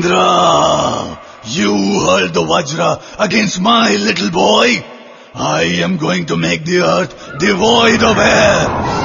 Indra, you hurled the Vajra against my little boy. I am going to make the earth devoid of air